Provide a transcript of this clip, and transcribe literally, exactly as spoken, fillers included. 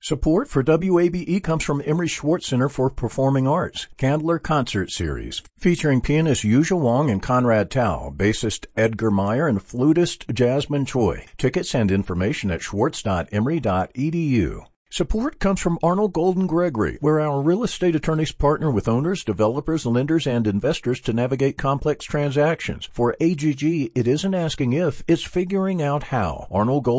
Support for W A B E comes from Emery Schwartz Center for Performing Arts, Candler Concert Series, featuring pianist Yuzha Wong and Conrad Tao, bassist Edgar Meyer, and flutist Jasmine Choi. Tickets and information at schwartz dot emory dot e d u. Support comes from Arnold Golden Gregory, where our real estate attorneys partner with owners, developers, lenders, and investors to navigate complex transactions. For A G G, it isn't asking if, it's figuring out how. Arnold Golden